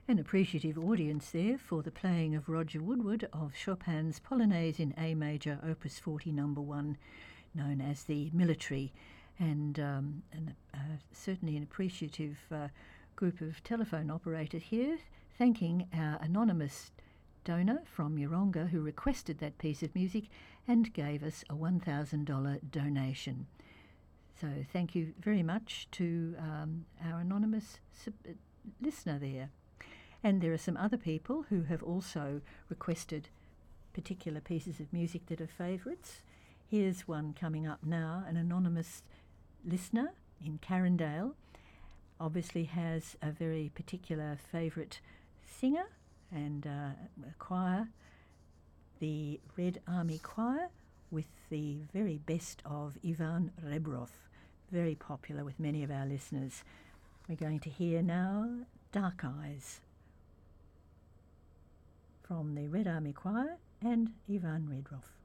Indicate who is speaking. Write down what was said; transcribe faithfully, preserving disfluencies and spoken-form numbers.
Speaker 1: An appreciative audience there for the playing of Roger Woodward of Chopin's Polonaise in A major, Opus forty, number one, known as the Military, and, um, and uh, certainly an appreciative uh, group of telephone operators here, thanking our anonymous donor from Yeronga who requested that piece of music and gave us a one thousand dollars donation. So thank you very much to um, our anonymous sub- listener there. And there are some other people who have also requested particular pieces of music that are favourites. Here's one coming up now. An anonymous listener in Carindale obviously has a very particular favourite singer and uh, a choir, the Red Army Choir, with the very best of Ivan Rebrov, very popular with many of our listeners. We're going to hear now Dark Eyes from the Red Army Choir and Ivan Rebrov.